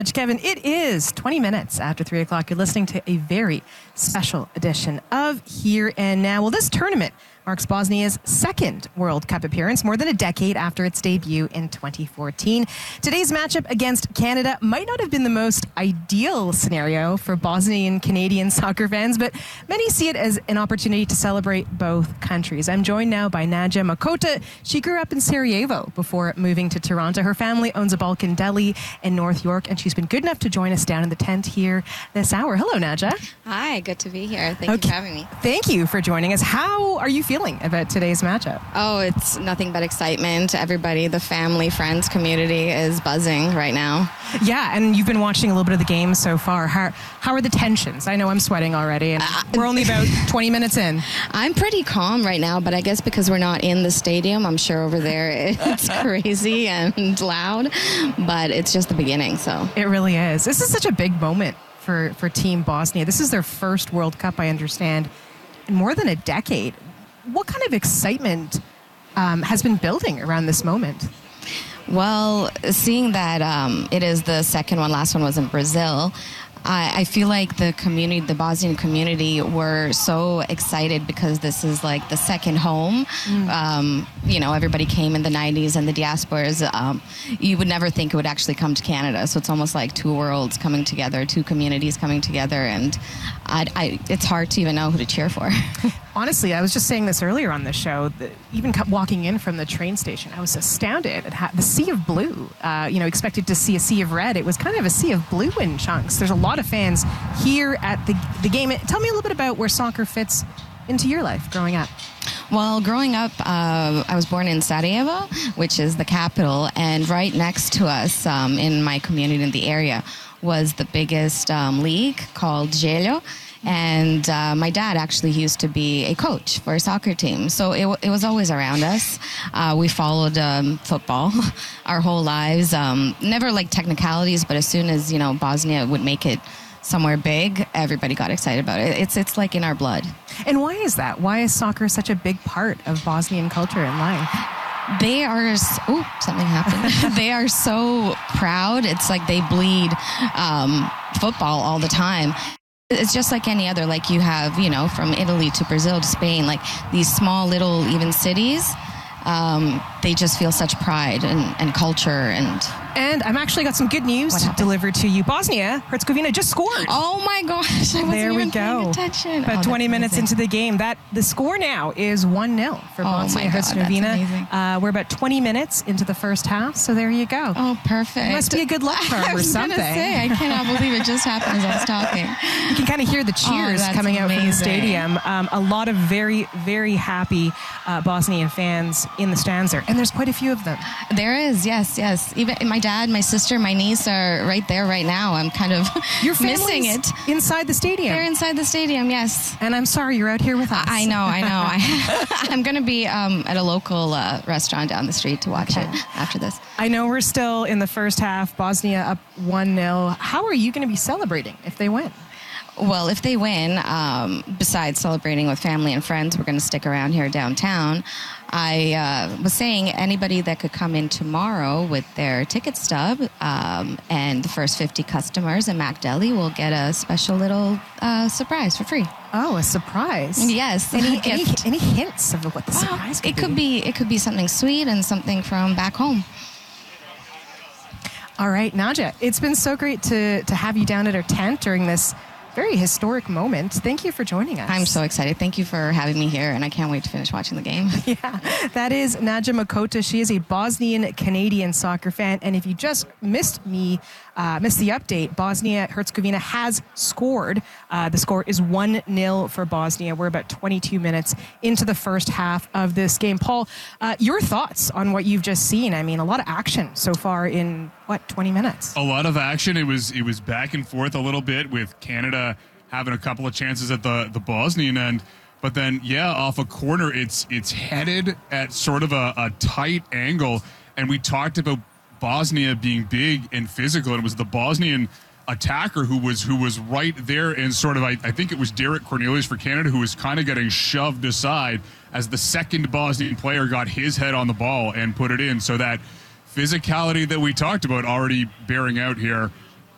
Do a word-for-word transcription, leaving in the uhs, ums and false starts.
Kevin, it is twenty minutes after three o'clock. You're listening to a very special edition of Here and Now. Well, this tournament marks Bosnia's second World Cup appearance, more than a decade after its debut in twenty fourteen. Today's matchup against Canada might not have been the most ideal scenario for Bosnian Canadian soccer fans, but many see it as an opportunity to celebrate both countries. I'm joined now by Nadia Makota. She grew up in Sarajevo before moving to Toronto. Her family owns a Balkan deli in North York, and she's been good enough to join us down in the tent here this hour. Hello, Nadia. Hi, good to be here. Thank Okay. you for having me. Thank you for joining us. How are you feeling about today's matchup? Oh, it's nothing but excitement. Everybody, the family, friends, community is buzzing right now. Yeah, and you've been watching a little bit of the game so far. How, how are the tensions? I know I'm sweating already, and Uh, we're only about twenty minutes in. I'm pretty calm right now, but I guess because we're not in the stadium, I'm sure over there it's crazy and loud, but it's just the beginning, so. It really is. This is such a big moment for, for Team Bosnia. This is their first World Cup, I understand, in more than a decade. What kind of excitement um, has been building around this moment? Well, seeing that um, it is the second one, last one was in Brazil, I, I feel like the community, the Bosnian community, were so excited because this is like the second home. Mm. Um, you know, everybody came in the nineties and the diasporas. Um, you would never think it would actually come to Canada. So it's almost like two worlds coming together, two communities coming together, and I, I, it's hard to even know who to cheer for. Honestly, I was just saying this earlier on the show, that even walking in from the train station, I was astounded at how the sea of blue. Uh, you know, expected to see a sea of red. It was kind of a sea of blue in chunks. There's a lot of fans here at the, the game. Tell me a little bit about where soccer fits into your life growing up. Well, growing up, uh, I was born in Sarajevo, which is the capital, and right next to us um, in my community in the area was the biggest um, league called Željo. And uh, my dad actually used to be a coach for a soccer team. So it, w- it was always around us. Uh, we followed um, football our whole lives. Um, never like technicalities, but as soon as, you know, Bosnia would make it somewhere big, everybody got excited about it. It's, it's like in our blood. And why is that? Why is soccer such a big part of Bosnian culture and life? They are, oh, something happened. They are so proud. It's like they bleed um, football all the time. It's just like any other, like you have, you know, from Italy to Brazil to Spain, like these small little even cities, um, they just feel such pride and, and culture. And and I'm actually got some good news to deliver to you. Bosnia Herzegovina just scored. Oh my gosh! I wasn't there we even go. paying attention. About oh, twenty minutes amazing. into the game, that the score now is one nil for oh Bosnia Herzegovina. Uh, we're about twenty minutes into the first half, so there you go. Oh, perfect! It must be a good luck charm I or was something. Gonna say, I cannot believe it just happened as I was talking. You can kind of hear the cheers oh, coming amazing. out from the stadium. Um, a lot of very, very happy uh, Bosnian fans in the stands there, and there's quite a few of them. There is, yes, yes. Even my dad, my sister, my niece are right there right now. I'm kind of Your missing it. Inside the stadium. They're inside the stadium, yes. And I'm sorry you're out here with us. I know, I know. I, I'm going to be um, at a local uh, restaurant down the street to watch okay. it after this. I know we're still in the first half. Bosnia up one nil. How are you going to be celebrating if they win? Well, if they win, um, besides celebrating with family and friends, we're going to stick around here downtown. I uh, was saying anybody that could come in tomorrow with their ticket stub um, and the first fifty customers at Mac Deli will get a special little uh, surprise for free. Oh, a surprise! Yes. Any, any, any hints of what the well, surprise could it be? could be? It could be something sweet and something from back home. All right, Nadia, it's been so great to, to have you down at our tent during this very historic moment. Thank you for joining us. I'm so excited. Thank you for having me here, and I can't wait to finish watching the game. Yeah, that is Nadia Makota. She is a Bosnian Canadian soccer fan, and if you just missed me, uh, missed the update, Bosnia Herzegovina has scored. Uh, the score is one nil for Bosnia. We're about twenty-two minutes into the first half of this game. Paul, uh, your thoughts on what you've just seen? I mean, a lot of action so far in what, twenty minutes? A lot of action. It was it was back and forth a little bit with Canada having a couple of chances at the, the Bosnian end. But then, yeah, off a corner, it's it's headed at sort of a, a tight angle. And we talked about Bosnia being big and physical. And it was the Bosnian attacker who was who was right there. And sort of, I, I think it was Derek Cornelius for Canada who was kind of getting shoved aside as the second Bosnian player got his head on the ball and put it in. So that physicality that we talked about already bearing out here